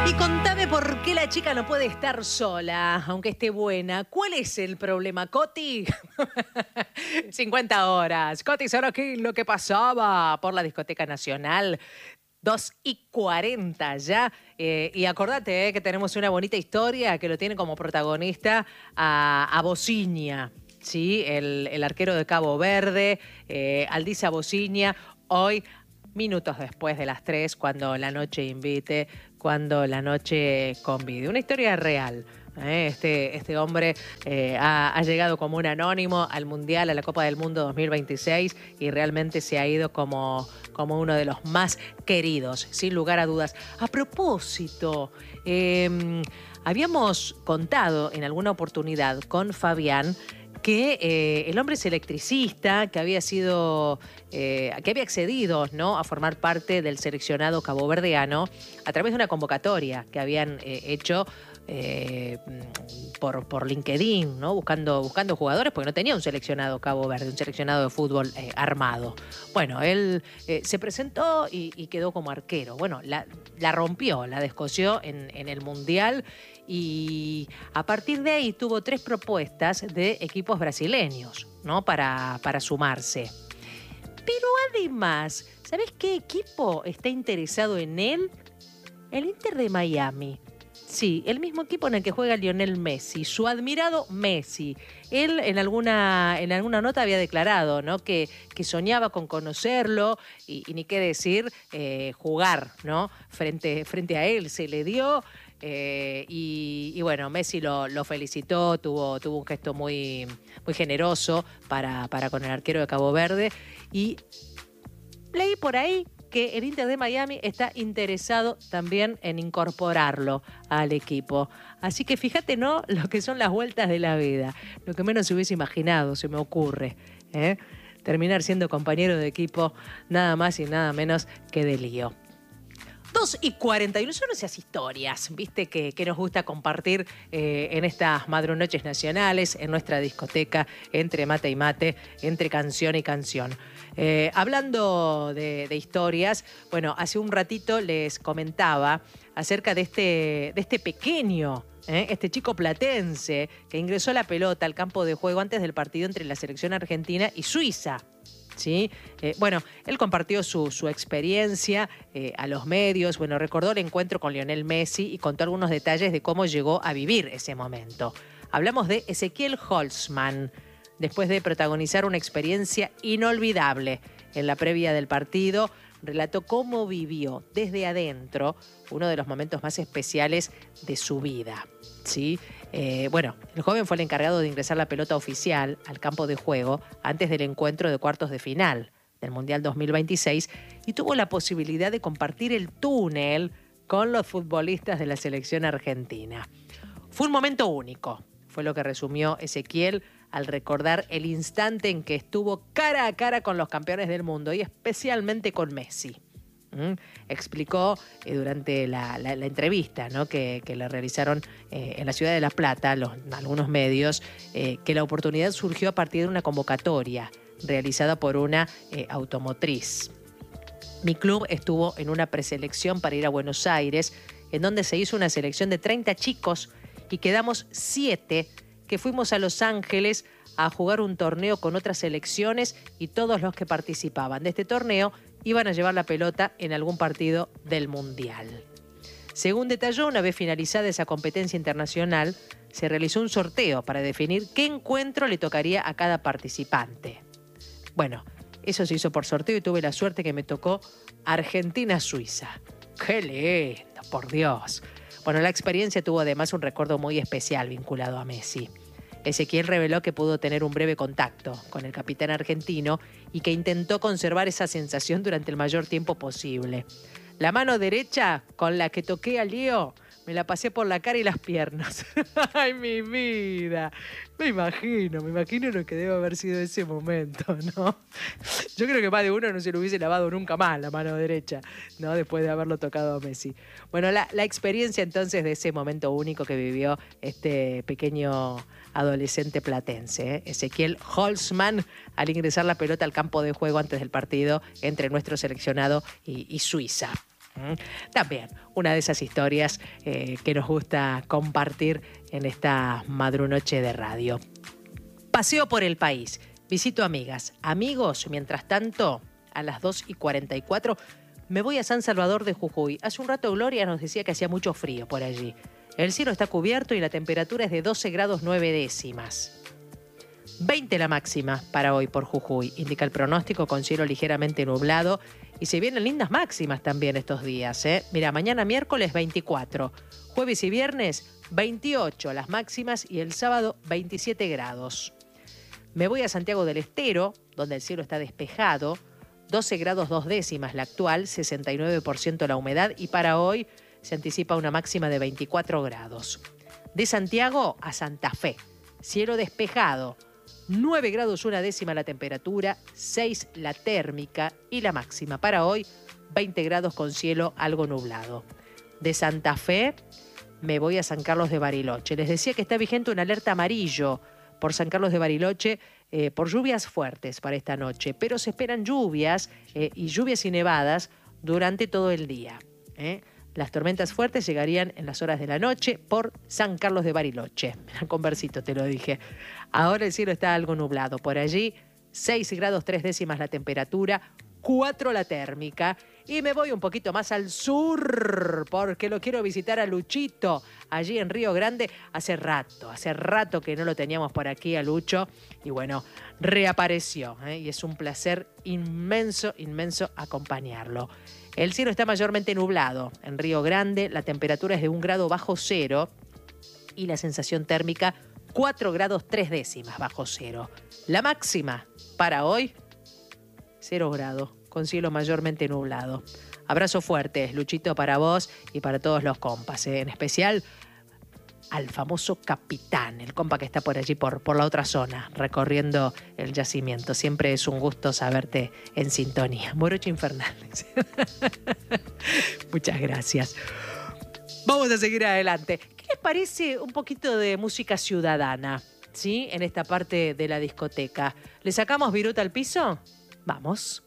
Y contame por qué la chica no puede estar sola, aunque esté buena. ¿Cuál es el problema, Coti? 50 horas. Coti Sorokin, lo que pasaba por la Discoteca Nacional. 2:40 ya. Y acordate que tenemos una bonita historia que lo tiene como protagonista a Bociña, ¿sí? El arquero de Cabo Verde, Aldiza Bociña, hoy, minutos después de las 3, cuando la noche invite, cuando la noche convide. Una historia real. Este hombre ha llegado como un anónimo al Mundial, a la Copa del Mundo 2026 y realmente se ha ido como uno de los más queridos, sin lugar a dudas. A propósito, habíamos contado en alguna oportunidad con Fabián que el hombre es electricista, que había accedido, ¿no?, a formar parte del seleccionado caboverdiano a través de una convocatoria que habían hecho por LinkedIn, ¿no? Buscando jugadores, porque no tenía un seleccionado Cabo Verde, un seleccionado de fútbol armado. Bueno, él se presentó y quedó como arquero. Bueno, la rompió, la descosió en el Mundial, y a partir de ahí tuvo 3 propuestas de equipos brasileños, ¿no?, para sumarse. Pero además, ¿sabés qué equipo está interesado en él? El Inter de Miami. Sí, el mismo equipo en el que juega Lionel Messi, su admirado Messi. Él en alguna nota había declarado, ¿no?, que soñaba con conocerlo y ni qué decir, jugar, ¿no?, frente a él. Se le dio y bueno, Messi lo felicitó, tuvo un gesto muy, muy generoso para con el arquero de Cabo Verde. Y leí por ahí que el Inter de Miami está interesado también en incorporarlo al equipo. Así que fíjate, ¿no?, lo que son las vueltas de la vida. Lo que menos se hubiese imaginado, se me ocurre, terminar siendo compañero de equipo, nada más y nada menos que de Lío. 2:41, son esas historias, viste, que nos gusta compartir en estas madrunoches nacionales, en nuestra discoteca, entre mate y mate, entre canción y canción. Hablando de historias, bueno, hace un ratito les comentaba acerca de este pequeño, este chico platense que ingresó la pelota al campo de juego antes del partido entre la selección argentina y Suiza. ¿Sí? Bueno, él compartió su experiencia a los medios, bueno, recordó el encuentro con Lionel Messi y contó algunos detalles de cómo llegó a vivir ese momento. Hablamos de Ezequiel Holzman, después de protagonizar una experiencia inolvidable en la previa del partido. Relató cómo vivió desde adentro uno de los momentos más especiales de su vida, ¿sí? Bueno, el joven fue el encargado de ingresar la pelota oficial al campo de juego antes del encuentro de cuartos de final del Mundial 2026 y tuvo la posibilidad de compartir el túnel con los futbolistas de la selección argentina. Fue un momento único, fue lo que resumió Ezequiel al recordar el instante en que estuvo cara a cara con los campeones del mundo y especialmente con Messi. Explicó durante la entrevista, ¿no?, que le realizaron en la ciudad de La Plata, algunos medios, que la oportunidad surgió a partir de una convocatoria realizada por una automotriz. Mi club estuvo en una preselección para ir a Buenos Aires, en donde se hizo una selección de 30 chicos y quedamos 7 que fuimos a Los Ángeles a jugar un torneo con otras selecciones y todos los que participaban de este torneo iban a llevar la pelota en algún partido del Mundial. Según detalló, una vez finalizada esa competencia internacional, se realizó un sorteo para definir qué encuentro le tocaría a cada participante. Bueno, eso se hizo por sorteo y tuve la suerte que me tocó Argentina-Suiza. ¡Qué lindo, por Dios! Bueno, la experiencia tuvo además un recuerdo muy especial vinculado a Messi. Ezequiel reveló que pudo tener un breve contacto con el capitán argentino y que intentó conservar esa sensación durante el mayor tiempo posible. La mano derecha con la que toqué a Lío me la pasé por la cara y las piernas. ¡Ay, mi vida! Me imagino lo que debe haber sido ese momento, ¿no? Yo creo que más de uno no se lo hubiese lavado nunca más la mano derecha, ¿no?, después de haberlo tocado a Messi. Bueno, la experiencia entonces de ese momento único que vivió este pequeño adolescente platense, Ezequiel Holzman, al ingresar la pelota al campo de juego antes del partido entre nuestro seleccionado y Suiza. También una de esas historias que nos gusta compartir en esta madrunoche de radio. Paseo por el país, visito amigas, amigos, mientras tanto, a las 2:44 me voy a San Salvador de Jujuy. Hace un rato Gloria nos decía que hacía mucho frío por allí. El cielo está cubierto y la temperatura es de 12 grados 9 décimas. 20 la máxima para hoy por Jujuy, indica el pronóstico, con cielo ligeramente nublado. Y se vienen lindas máximas también estos días, ¿eh? Mira, mañana miércoles 24, jueves y viernes 28 las máximas y el sábado 27 grados. Me voy a Santiago del Estero, donde el cielo está despejado, 12 grados 2 décimas la actual, 69% la humedad y para hoy se anticipa una máxima de 24 grados. De Santiago a Santa Fe, cielo despejado, 9 grados 1 décima la temperatura, 6 la térmica y la máxima para hoy 20 grados con cielo algo nublado. De Santa Fe me voy a San Carlos de Bariloche. Les decía que está vigente una alerta amarillo por San Carlos de Bariloche por lluvias fuertes para esta noche, pero se esperan lluvias y nevadas durante todo el día. Las tormentas fuertes llegarían en las horas de la noche por San Carlos de Bariloche. Con versito te lo dije. Ahora el cielo está algo nublado. Por allí 6 grados 3 décimas la temperatura, 4 la térmica. Y me voy un poquito más al sur porque lo quiero visitar a Luchito, allí en Río Grande. Hace rato que no lo teníamos por aquí a Lucho. Y bueno, reapareció. Y es un placer inmenso acompañarlo. El cielo está mayormente nublado en Río Grande. La temperatura es de 1 grado bajo cero y la sensación térmica 4 grados 3 décimas bajo cero. La máxima para hoy, 0 grados, con cielo mayormente nublado. Abrazo fuerte, Luchito, para vos y para todos los compas, en especial al famoso capitán, el compa que está por allí, por la otra zona, recorriendo el yacimiento. Siempre es un gusto saberte en sintonía. Morocho infernal. Muchas gracias. Vamos a seguir adelante. ¿Qué les parece un poquito de música ciudadana, ¿sí? En esta parte de la discoteca. ¿Le sacamos viruta al piso? Vamos.